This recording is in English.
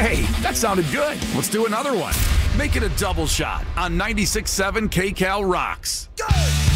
Hey, that sounded good. Let's do another one. Make it a double shot on 96.7 KCal Rocks. Go!